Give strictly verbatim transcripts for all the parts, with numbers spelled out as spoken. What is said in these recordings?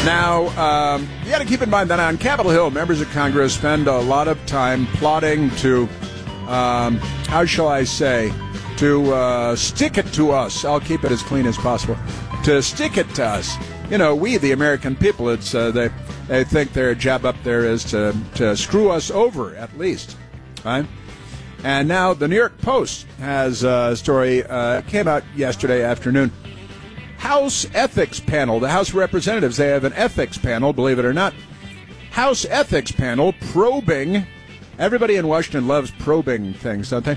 Now, um, you got to keep in mind that on Capitol Hill, members of Congress spend a lot of time plotting to, um, how shall I say, to uh, stick it to us. I'll keep it as clean as possible. To stick it to us. You know, we, the American people, it's uh, they they think their job up there is to, to screw us over, at least. Right? And now the New York Post has a story, uh, came out yesterday afternoon. House Ethics Panel, the House of Representatives, they have an ethics panel, believe it or not. House Ethics Panel probing, everybody in Washington loves probing things, don't they?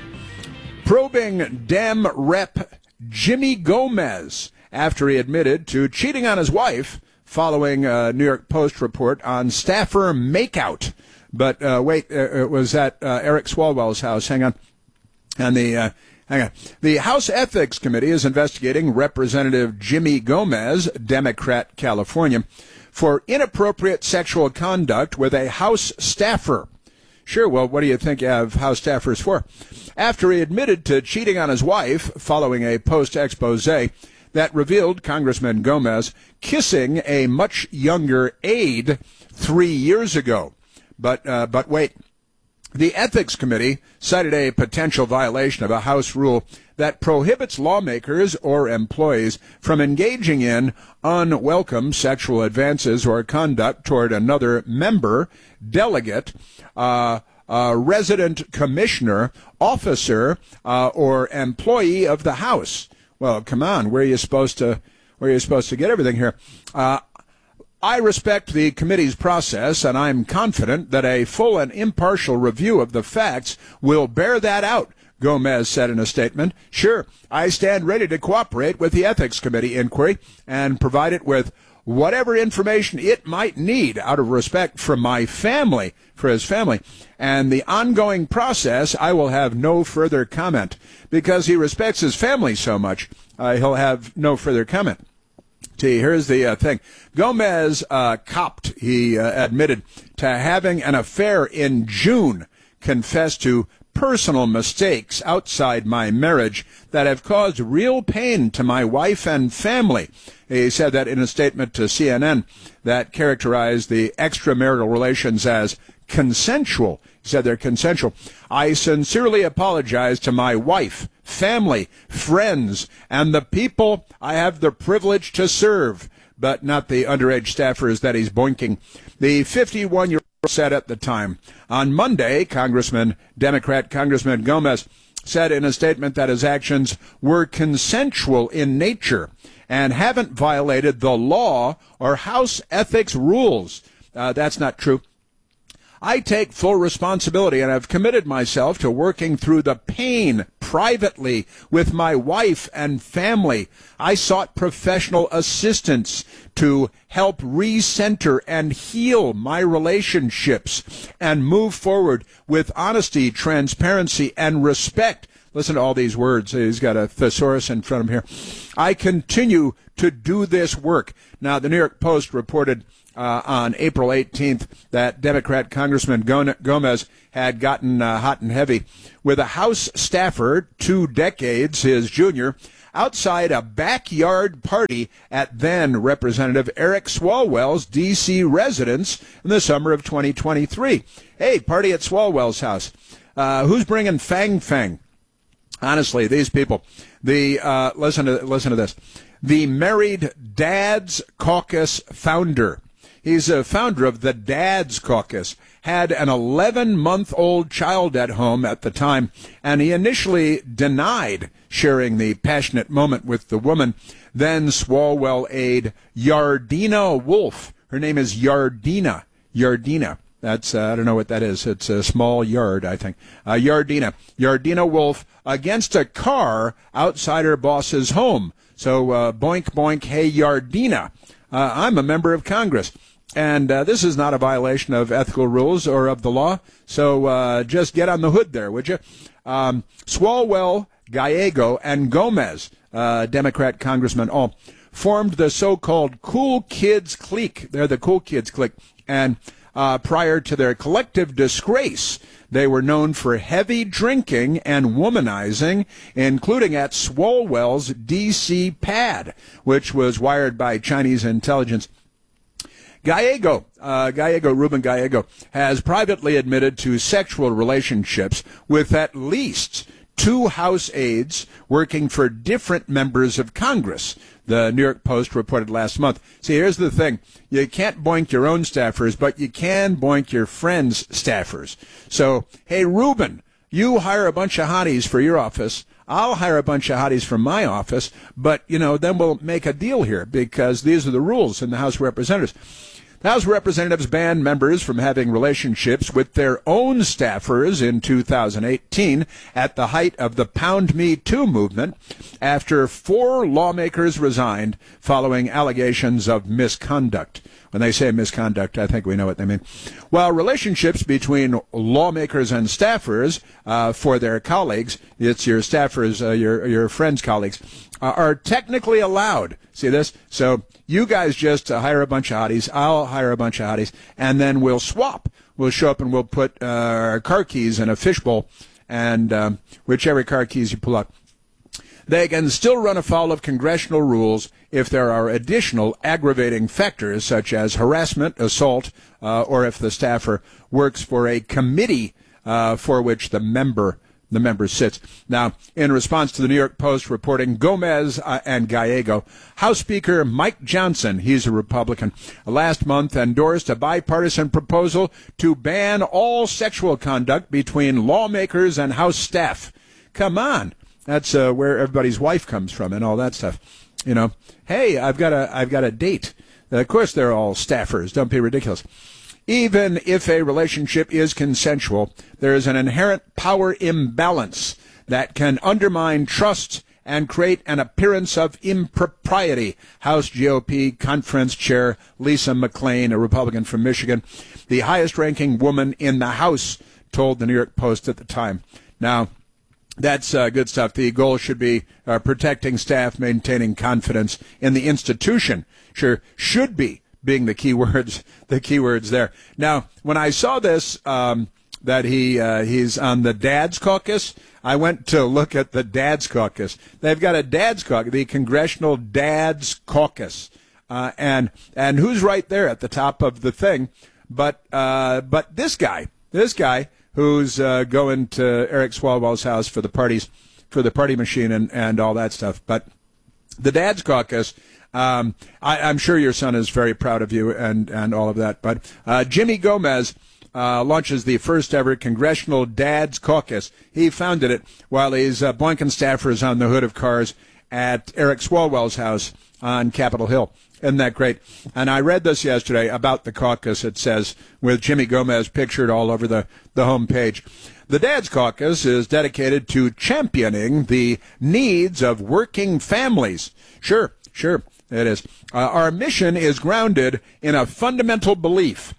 Probing Dem Rep Jimmy Gomez after he admitted to cheating on his wife following a New York Post report on staffer makeout. But uh, wait, it was at uh, Eric Swalwell's house. Hang on. And the... Uh, Hang on. The House Ethics Committee is investigating Representative Jimmy Gomez, Democrat, California, for inappropriate sexual conduct with a House staffer. Sure, well, what do you think you have House staffers for? After he admitted to cheating on his wife following a Post expose that revealed Congressman Gomez kissing a much younger aide three years ago. But, uh, but wait. The Ethics Committee cited a potential violation of a House rule that prohibits lawmakers or employees from engaging in unwelcome sexual advances or conduct toward another member, delegate, uh, uh, resident commissioner, officer, uh, or employee of the House. Well, come on, where are you supposed to, where are you supposed to get everything here? Uh, I respect the committee's process, and I'm confident that a full and impartial review of the facts will bear that out, Gomez said in a statement. Sure, I stand ready to cooperate with the Ethics Committee inquiry and provide it with whatever information it might need out of respect for my family, for his family. And the ongoing process, I will have no further comment. Because he respects his family so much, uh, he'll have no further comment. Here's the uh, thing. Gomez uh, copped, he uh, admitted, to having an affair in June, confessed to personal mistakes outside my marriage that have caused real pain to my wife and family. He said that in a statement to C N N that characterized the extramarital relations as consensual. He said they're consensual. I sincerely apologize to my wife, family, friends, and the people I have the privilege to serve, but not the underage staffers that he's boinking. The fifty-one-year-old said at the time. On Monday, Congressman, Democrat Congressman Gomez said in a statement that his actions were consensual in nature and haven't violated the law or House ethics rules. Uh, that's not true. I take full responsibility and have committed myself to working through the pain privately with my wife and family. I sought professional assistance to help recenter and heal my relationships and move forward with honesty, transparency, and respect. Listen to all these words. He's got a thesaurus in front of him here. I continue to do this work. Now, the New York Post reported Uh, on April eighteenth that Democrat Congressman Gomez had gotten uh, hot and heavy with a House staffer, two decades his junior, outside a backyard party at then Representative Eric Swalwell's D C residence in the summer of twenty twenty-three. Hey, party at Swalwell's house. Uh, who's bringing Fang Fang? Honestly, these people. The uh, listen to listen to this. The Married Dads Caucus founder. He's a founder of the Dads Caucus, had an eleven-month-old child at home at the time, and he initially denied sharing the passionate moment with the woman, then Swalwell aide Yardena Wolf. Her name is Yardena. Yardena. That's, uh, I don't know what that is. It's a small yard, I think. Uh, Yardena. Yardena Wolf against a car outside her boss's home. So, uh, boink, boink, hey, Yardena. Uh, I'm a member of Congress. And uh, this is not a violation of ethical rules or of the law, so uh, just get on the hood there, would you? Um, Swalwell, Gallego, and Gomez, uh, Democrat congressmen, all formed the so-called Cool Kids Clique. They're the Cool Kids Clique. And uh, prior to their collective disgrace, they were known for heavy drinking and womanizing, including at Swalwell's D C pad, which was wired by Chinese intelligence. Gallego, uh, Gallego, Ruben Gallego, has privately admitted to sexual relationships with at least two House aides working for different members of Congress. The New York Post reported last month. See, here's the thing. You can't boink your own staffers, but you can boink your friends' staffers. So, hey, Ruben, you hire a bunch of hotties for your office. I'll hire a bunch of hotties from my office, but, you know, then we'll make a deal here because these are the rules in the House of Representatives. The House of Representatives banned members from having relationships with their own staffers in two thousand eighteen at the height of the Pound Me Too movement after four lawmakers resigned following allegations of misconduct. When they say misconduct, I think we know what they mean. Well, relationships between lawmakers and staffers uh, for their colleagues, it's your staffers, uh, your your friends' colleagues, uh, are technically allowed. See this? So you guys just uh, hire a bunch of hotties, I'll hire a bunch of hotties, and then we'll swap. We'll show up and we'll put uh, our car keys in a fishbowl, and um, whichever car keys you pull out. They can still run afoul of congressional rules if there are additional aggravating factors such as harassment, assault, uh, or if the staffer works for a committee uh, for which the member the member sits. Now, in response to the New York Post reporting Gomez uh, and Gallego, House Speaker Mike Johnson, he's a Republican, last month endorsed a bipartisan proposal to ban all sexual conduct between lawmakers and House staff. Come on. That's uh, where everybody's wife comes from and all that stuff. You know, hey, I've got a I've got a date. Uh, of course, they're all staffers. Don't be ridiculous. Even if a relationship is consensual, there is an inherent power imbalance that can undermine trust and create an appearance of impropriety. House G O P Conference Chair Lisa McClain, a Republican from Michigan, the highest-ranking woman in the House, told the New York Post at the time. Now, that's uh, good stuff. The goal should be uh, protecting staff, maintaining confidence in the institution. Sure, should be being the key words, the key words there. Now, when I saw this, um, that he uh, he's on the Dad's Caucus, I went to look at the Dad's Caucus. They've got a Dad's Caucus, the Congressional Dad's Caucus, uh, and and who's right there at the top of the thing? But uh, but this guy, this guy. who's uh, going to Eric Swalwell's house for the parties, for the party machine and, and all that stuff. But the Dad's Caucus, um, I, I'm sure your son is very proud of you and, and all of that. But uh, Jimmy Gomez uh, launches the first ever Congressional Dad's Caucus. He founded it while he's uh, blanking staffers on the hood of cars at Eric Swalwell's house on Capitol Hill. Isn't that great? And I read this yesterday about the caucus. It says, with Jimmy Gomez pictured all over the, the home page. The Dad's Caucus is dedicated to championing the needs of working families. Sure, sure, it is. Uh, our mission is grounded in a fundamental belief.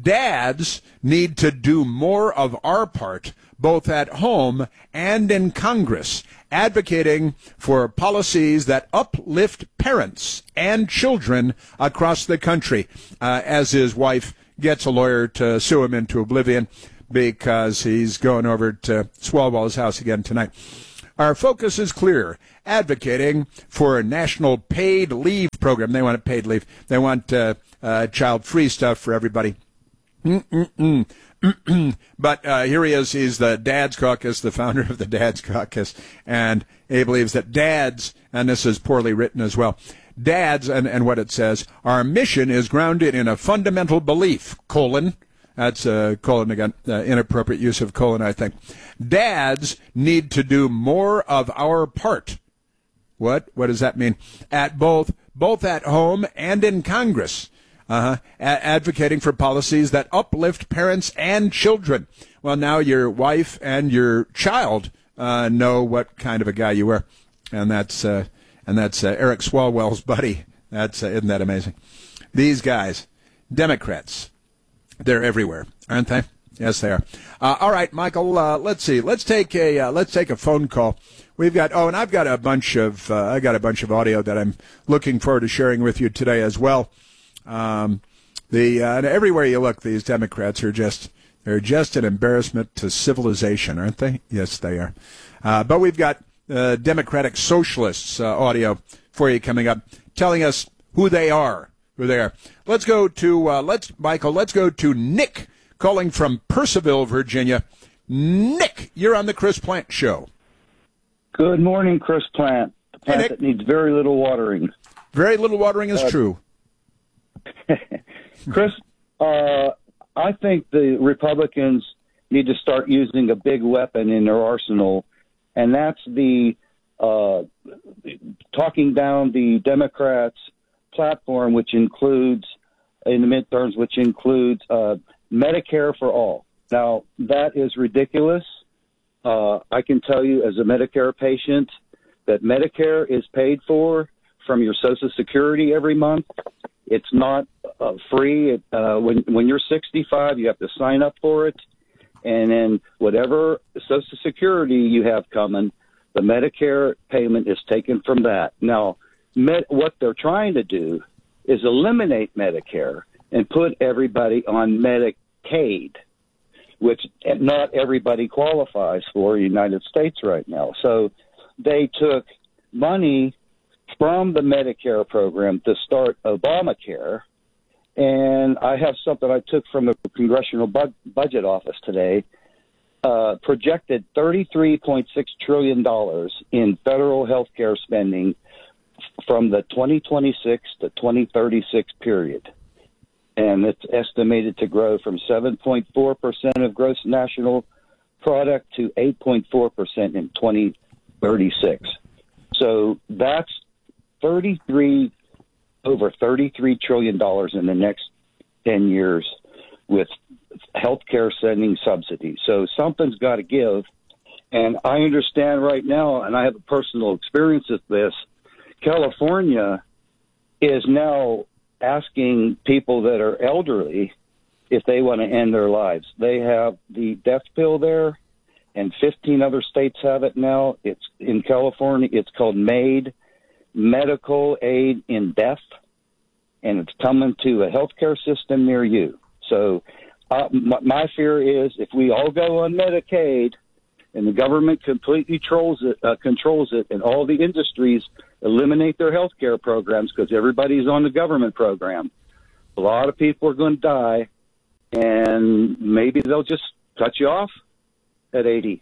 Dads need to do more of our part, both at home and in Congress, advocating for policies that uplift parents and children across the country, uh, as his wife gets a lawyer to sue him into oblivion because he's going over to Swalwell's house again tonight. Our focus is clear, advocating for a national paid leave program. They want a paid leave. They want uh, uh, child-free stuff for everybody. Mm-mm-mm. But uh, here he is. He's the Dad's Caucus, the founder of the Dad's Caucus, and he believes that dads, and this is poorly written as well, dads, and, and what it says, our mission is grounded in a fundamental belief, colon, that's uh, colon again, uh, inappropriate use of colon, I think. Dads need to do more of our part. What? What does that mean? At both, both at home and in Congress. Uh-huh. A- advocating for policies that uplift parents and children. Well, now your wife and your child uh, know what kind of a guy you are, and that's uh, and that's uh, Eric Swalwell's buddy. That's uh, isn't that amazing? These guys, Democrats, they're everywhere, aren't they? Yes, they are. Uh, all right, Michael. Uh, let's see. Let's take a uh, let's take a phone call. We've got oh, and I've got a bunch of uh, I got a bunch of audio that I'm looking forward to sharing with you today as well. Um, the uh, and everywhere you look, these Democrats are just they're just an embarrassment to civilization, aren't they? Yes, they are. Uh, but we've got uh, Democratic Socialists uh, audio for you coming up, telling us who they are, who they are. Let's go to uh, let's Michael. Let's go to Nick calling from Purcellville, Virginia. Nick, you're on the Chris Plant Show. Good morning, Chris Plant. The plant hey, that needs very little watering. Very little watering is uh, true. Chris, uh, I think the Republicans need to start using a big weapon in their arsenal, and that's the uh, talking down the Democrats' platform, which includes, in the midterms, which includes uh, Medicare for all. Now, that is ridiculous. Uh, I can tell you as a Medicare patient that Medicare is paid for from your Social Security every month. It's not uh, free. It, uh, when when you're sixty-five, you have to sign up for it. And then whatever Social Security you have coming, the Medicare payment is taken from that. Now, med- what they're trying to do is eliminate Medicare and put everybody on Medicaid, which not everybody qualifies for in the United States right now. So they took money from the Medicare program to start Obamacare. And I have something I took from the Congressional bu- Budget Office today, uh, projected thirty-three point six trillion dollars in federal health care spending from the twenty twenty-six to twenty thirty-six period. And it's estimated to grow from seven point four percent of gross national product to eight point four percent in twenty thirty-six. So that's thirty-three, over thirty-three trillion dollars in the next ten years with healthcare sending subsidies. So something's got to give. And I understand right now, and I have a personal experience with this, California is now asking people that are elderly if they want to end their lives. They have the death pill there, and fifteen other states have it now. It's in California. It's called MAID, Medical Aid in Death, and it's coming to a healthcare system near you. So uh, my, my fear is if we all go on Medicaid and the government completely controls it, uh, controls it, and all the industries eliminate their health care programs because everybody's on the government program, a lot of people are going to die, and maybe they'll just cut you off at eighty.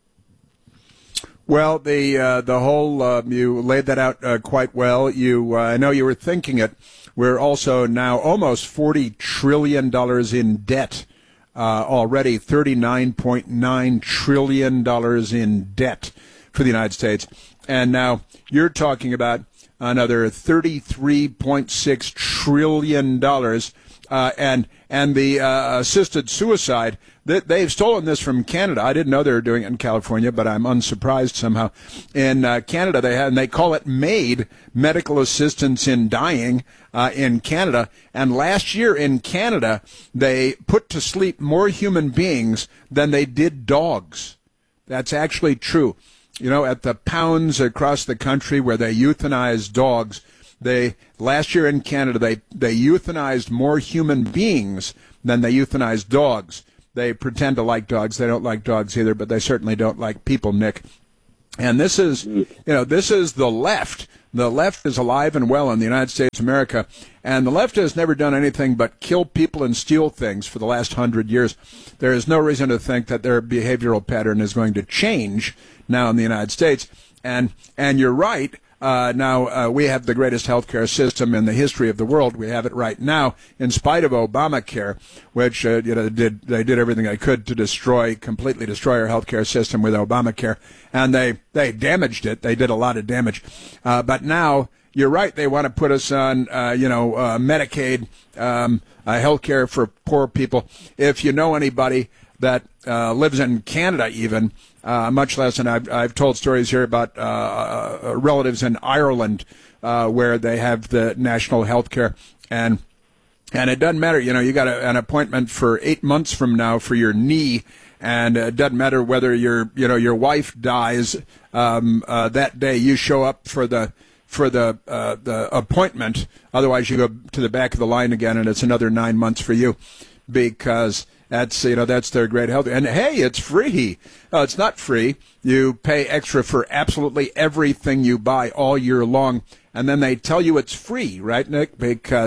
Well, the uh, the whole uh, you laid that out uh, quite well. You, uh, I know you were thinking it. We're also now almost forty trillion dollars in debt uh, already. Thirty-nine point nine trillion dollars in debt for the United States, and now you're talking about another thirty-three point six trillion dollars, uh, and and the uh, assisted suicide. They've stolen this from Canada. I didn't know they were doing it in California, but I'm unsurprised somehow. In uh, Canada, they had, and they call it MAID, Medical Assistance in Dying, uh, in Canada. And last year in Canada, they put to sleep more human beings than they did dogs. That's actually true. You know, at the pounds across the country where they euthanize dogs, they last year in Canada, they, they euthanized more human beings than they euthanized dogs. They pretend to like dogs. They don't like dogs either, but they certainly don't like people, Nick. And this is, you know, this is the left. The left is alive and well in the United States of America, and the left has never done anything but kill people and steal things for the last hundred years. There is no reason to think that their behavioral pattern is going to change now in the United States. And and you're right. Uh, now, uh, we have the greatest healthcare system in the history of the world. We have it right now, in spite of Obamacare, which uh, you know did they did everything they could to destroy, completely destroy our healthcare system with Obamacare, and they they damaged it. They did a lot of damage, uh, but now you're right. They want to put us on, uh, you know, uh, Medicaid, um, uh, healthcare for poor people. If you know anybody that uh, lives in Canada, even. Uh, much less, and I've, I've told stories here about uh, uh, relatives in Ireland uh, where they have the national health care, and and it doesn't matter. You know, you got a, an appointment for eight months from now for your knee, and it doesn't matter whether your you know your wife dies um, uh, that day. You show up for the for the uh, the appointment. Otherwise, you go to the back of the line again, and it's another nine months for you because. That's, you know, that's their great health. And, hey, it's free. Uh, it's not free. You pay extra for absolutely everything you buy all year long. And then they tell you it's free, right, Nick? Because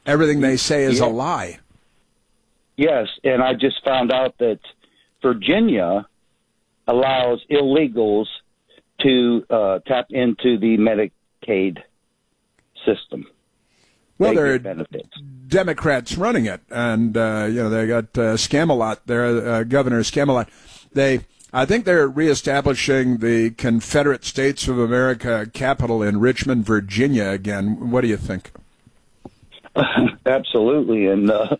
everything they say is Yeah. a lie. Yes, and I just found out that Virginia allows illegals to uh, tap into the Medicaid system. Well, They there are get benefits. Democrats running it, and uh, you know they got uh, Scamalot there, uh, Governor Scamalot. They, I think, they're reestablishing the Confederate States of America capital in Richmond, Virginia again. What do you think? Absolutely, and uh,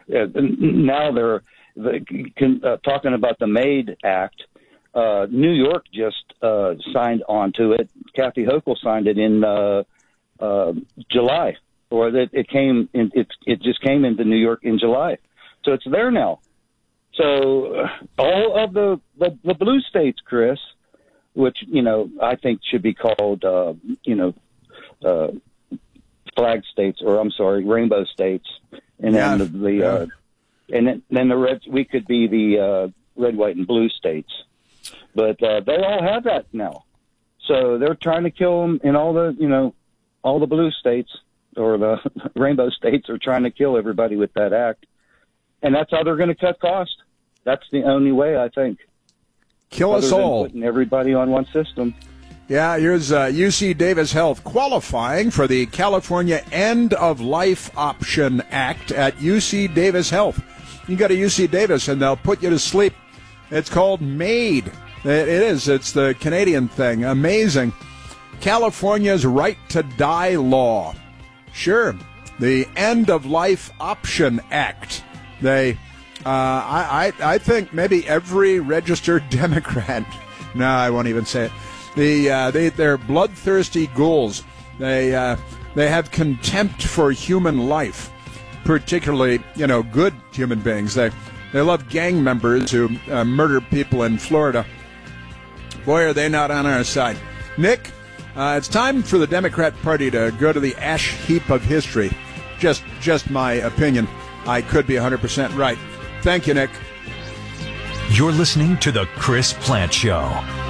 now they're uh, talking about the MAID Act. Uh, New York just uh, signed onto it. Kathy Hochul signed it in uh, uh, July, or that it came. In, it it just came into New York in July, so it's there now. So uh, all of the, the the blue states, Chris, which you know I think should be called uh, you know uh, flag states, or I'm sorry, rainbow states, and Yeah. then the, the Yeah. uh, and then, then the red. We could be the uh, red, white, and blue states. But uh, they all have that now, so they're trying to kill them in all the, you know, all the blue states or the rainbow states are trying to kill everybody with that act, and that's how they're going to cut costs. That's the only way, I think. Kill Other us than all. putting everybody on one system. Yeah, here's uh, U C Davis Health qualifying for the California End of Life Option Act at U C Davis Health. You go to U C Davis and they'll put you to sleep. It's called MAID. It is. It's the Canadian thing. Amazing. California's Right to Die law. Sure. The End of Life Option Act. They, uh, I, I, I think maybe every registered Democrat. No, I won't even say it. The, uh, they, they're bloodthirsty ghouls. They, uh, they have contempt for human life, particularly, you know, good human beings. They, they love gang members who uh, murder people in Florida. Boy, are they not on our side. Nick, uh, it's time for the Democrat Party to go to the ash heap of history. Just, just my opinion. I could be one hundred percent right. Thank you, Nick. You're listening to The Chris Plant Show.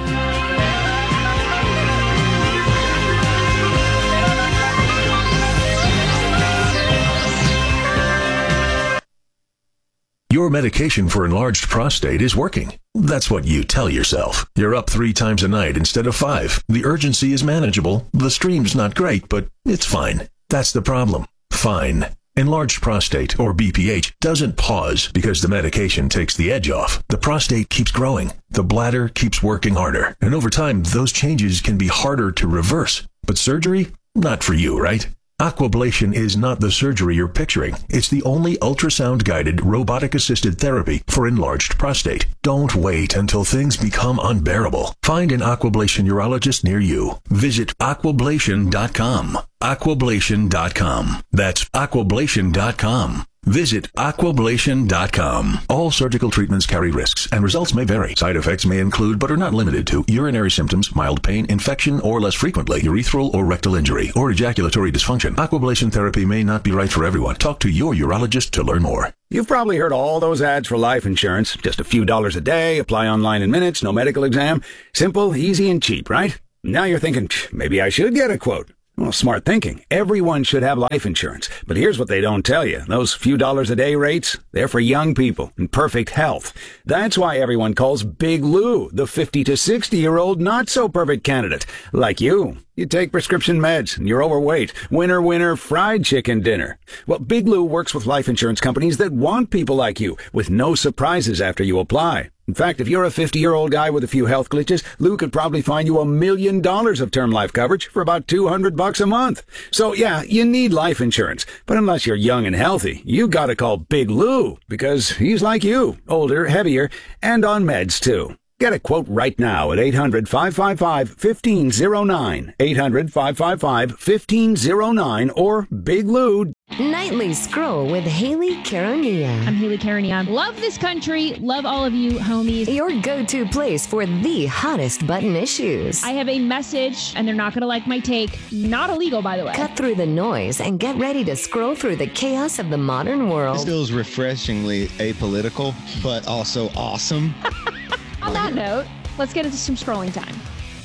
Your medication for enlarged prostate is working. That's what you tell yourself. You're up three times a night instead of five. The urgency is manageable. The stream's not great, but it's fine. That's the problem. Fine. Enlarged prostate, or B P H, doesn't pause because the medication takes the edge off. The prostate keeps growing. The bladder keeps working harder. And over time, those changes can be harder to reverse. But surgery? Not for you, right? Aquablation is not the surgery you're picturing. It's the only ultrasound-guided, robotic-assisted therapy for enlarged prostate. Don't wait until things become unbearable. Find an Aquablation urologist near you. Visit aquablation dot com. aquablation dot com. That's aquablation dot com. Visit aquablation dot com. All surgical treatments carry risks, and results may vary. Side effects may include, but are not limited to, urinary symptoms, mild pain, infection, or less frequently, urethral or rectal injury, or ejaculatory dysfunction. Aquablation therapy may not be right for everyone. Talk to your urologist to learn more. You've probably heard all those ads for life insurance. Just a few dollars a day, apply online in minutes, no medical exam. Simple, easy, and cheap, right? Now you're thinking, maybe I should get a quote. Well, smart thinking. Everyone should have life insurance. But here's what they don't tell you. Those few dollars a day rates, they're for young people in perfect health. That's why everyone calls Big Lou the fifty to sixty-year-old not-so-perfect candidate. Like you. You take prescription meds, and you're overweight. Winner, winner, fried chicken dinner. Well, Big Lou works with life insurance companies that want people like you, with no surprises after you apply. In fact, if you're a fifty-year-old guy with a few health glitches, Lou could probably find you a million dollars of term life coverage for about two hundred bucks a month. So yeah, you need life insurance. But unless you're young and healthy, you gotta call Big Lou, because he's like you, older, heavier, and on meds too. Get a quote right now at eight hundred, five five five, one five zero nine, eight hundred, five five five, one five zero nine, or Big Lou. Nightly Scroll with Haley Caronia. I'm Haley Caronia. Love this country. Love all of you, homies. Your go-to place for the hottest button issues. I have a message, and they're not going to like my take. Not illegal, by the way. Cut through the noise and get ready to scroll through the chaos of the modern world. This feels refreshingly apolitical, but also awesome. On that note, let's get into some scrolling time.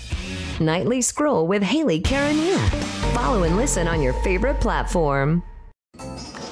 Nightly Scroll with Haley Caronia. Follow and listen on your favorite platform.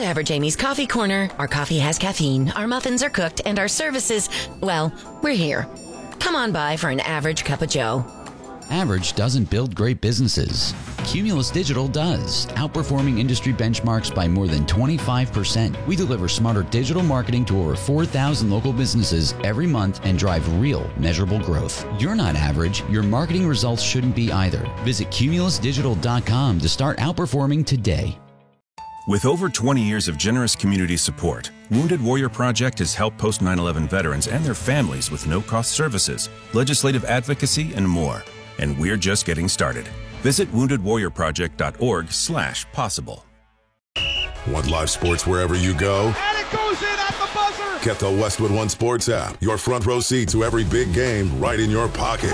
At Average Amy's Coffee Corner, our coffee has caffeine, our muffins are cooked, and our services, well, we're here. Come on by for an average cup of joe. Average doesn't build great businesses. Cumulus Digital does, outperforming industry benchmarks by more than twenty-five percent. We deliver smarter digital marketing to over four thousand local businesses every month and drive real, measurable growth. You're not average. Your marketing results shouldn't be either. Visit cumulus digital dot com to start outperforming today. With over twenty years of generous community support, Wounded Warrior Project has helped post nine eleven veterans and their families with no-cost services, legislative advocacy, and more. And we're just getting started. Visit wounded warrior project dot org slash possible. Want live sports wherever you go? And it goes in at the buzzer! Get the Westwood One Sports app. Your front row seat to every big game right in your pocket.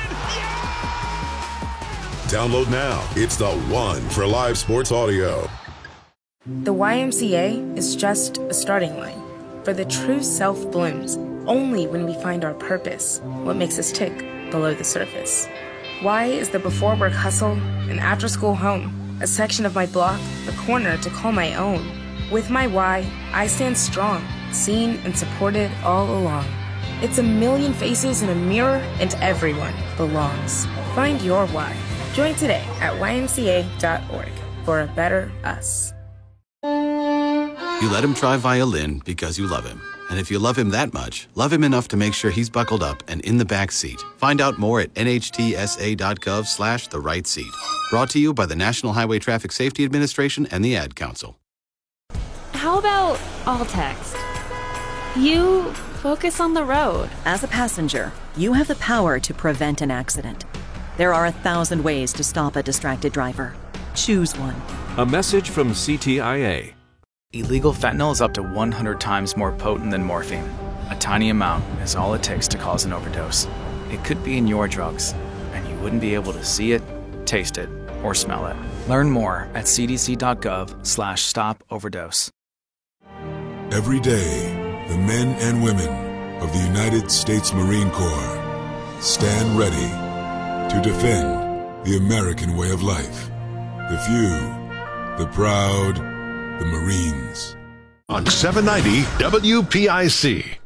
Download now. It's the one for live sports audio. The Y M C A is just a starting line. For the true self blooms only when we find our purpose, what makes us tick below the surface. Y is the before work hustle, an after school home, a section of my block, a corner to call my own. With my Y, I stand strong, seen and supported all along. It's a million faces in a mirror and everyone belongs. Find your Y. Join today at Y M C A dot org for a better us. You let him try violin because you love him. And if you love him that much, love him enough to make sure he's buckled up and in the back seat. Find out more at N H T S A dot gov slash the right seat. Brought to you by the National Highway Traffic Safety Administration and the Ad Council. How about all text? You focus on the road. As a passenger, you have the power to prevent an accident. There are a thousand ways to stop a distracted driver. Choose one. A message from C T I A. Illegal fentanyl is up to one hundred times more potent than morphine. A tiny amount is all it takes to cause an overdose. It could be in your drugs, and you wouldn't be able to see it, taste it, or smell it. Learn more at c d c dot gov slash stop overdose. Every day, the men and women of the United States Marine Corps stand ready to defend the American way of life. The few, the proud, the Marines. On seven ninety W P I C.